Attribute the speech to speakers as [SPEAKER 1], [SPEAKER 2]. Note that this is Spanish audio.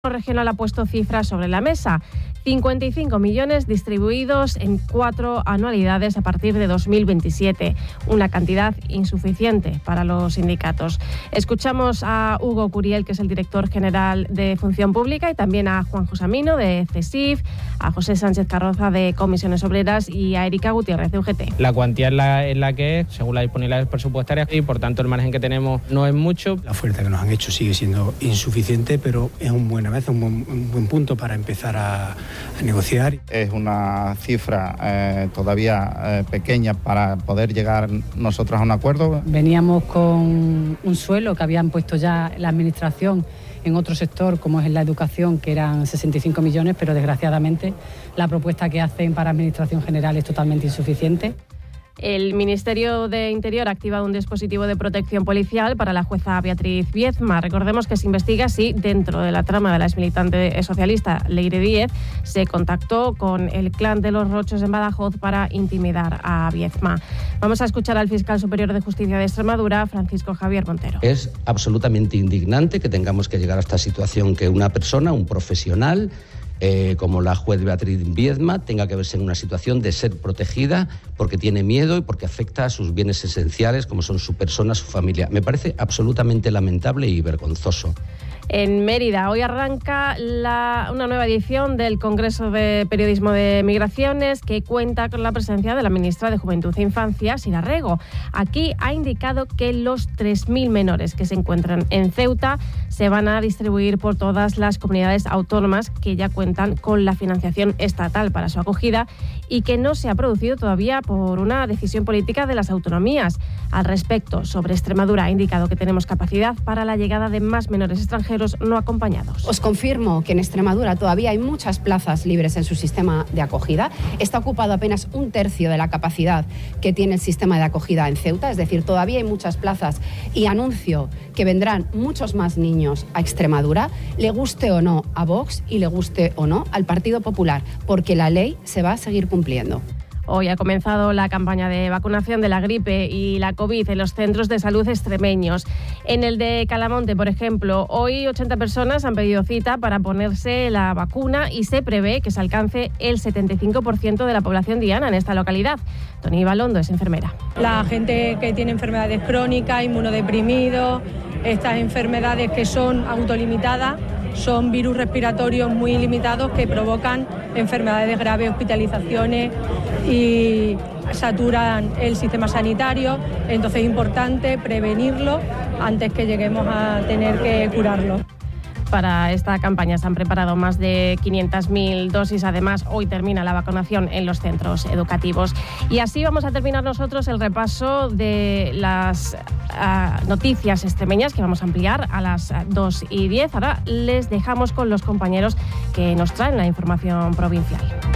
[SPEAKER 1] Regional ha puesto cifras sobre la mesa. 55 millones distribuidos en 4 anualidades a partir de 2027. Una cantidad insuficiente para los sindicatos. Escuchamos a Hugo Curiel, que es el director general de Función Pública, y también a Juan José Amino, de CESIF, a José Sánchez Carroza, de Comisiones Obreras, y a Erika Gutiérrez, de UGT.
[SPEAKER 2] La cuantía es la que es, según las disponibilidades presupuestarias, y por tanto el margen que tenemos no es mucho.
[SPEAKER 3] La oferta que nos han hecho sigue siendo insuficiente, pero es un buen punto para empezar a negociar.
[SPEAKER 4] Es una cifra todavía pequeña para poder llegar nosotros a un acuerdo.
[SPEAKER 5] Veníamos con un suelo que habían puesto ya la Administración en otro sector, como es en la educación, que eran 65 millones, pero desgraciadamente la propuesta que hacen para Administración General es totalmente insuficiente.
[SPEAKER 1] El Ministerio de Interior ha activado un dispositivo de protección policial para la jueza Beatriz Viezma. Recordemos que se investiga si dentro de la trama de la exmilitante socialista Leire Díez se contactó con el clan de los Rochos en Badajoz para intimidar a Viezma. Vamos a escuchar al fiscal superior de Justicia de Extremadura, Francisco Javier Montero.
[SPEAKER 6] Es absolutamente indignante que tengamos que llegar a esta situación, que una persona, un profesional, como la juez Beatriz Viezma, tenga que verse en una situación de ser protegida porque tiene miedo y porque afecta a sus bienes esenciales, como son su persona, su familia. Me parece absolutamente lamentable y vergonzoso.
[SPEAKER 1] En Mérida, hoy arranca una nueva edición del Congreso de Periodismo de Migraciones, que cuenta con la presencia de la ministra de Juventud e Infancia, Sira Rego. Aquí ha indicado que los 3.000 menores que se encuentran en Ceuta se van a distribuir por todas las comunidades autónomas que ya cuentan con la financiación estatal para su acogida, y que no se ha producido todavía por una decisión política de las autonomías. Al respecto, sobre Extremadura, ha indicado que tenemos capacidad para la llegada de más menores extranjeros no acompañados.
[SPEAKER 7] Os confirmo que en Extremadura todavía hay muchas plazas libres en su sistema de acogida. Está ocupado apenas 1/3 de la capacidad que tiene el sistema de acogida en Ceuta, es decir, todavía hay muchas plazas, y anuncio que vendrán muchos más niños a Extremadura, le guste o no a Vox y le guste o no al Partido Popular, porque la ley se va a seguir cumpliendo.
[SPEAKER 1] Hoy ha comenzado la campaña de vacunación de la gripe y la COVID en los centros de salud extremeños. En el de Calamonte, por ejemplo, hoy 80 personas han pedido cita para ponerse la vacuna, y se prevé que se alcance el 75% de la población diana en esta localidad. Toni Balondo es enfermera.
[SPEAKER 8] La gente que tiene enfermedades crónicas, inmunodeprimidos, estas enfermedades que son autolimitadas, son virus respiratorios muy limitados que provocan enfermedades graves, hospitalizaciones y saturan el sistema sanitario. Entonces es importante prevenirlo antes que lleguemos a tener que curarlo.
[SPEAKER 1] Para esta campaña se han preparado más de 500.000 dosis. Además, hoy termina la vacunación en los centros educativos. Y así vamos a terminar nosotros el repaso de las noticias extremeñas, que vamos a ampliar a las 2:10. Ahora les dejamos con los compañeros que nos traen la información provincial.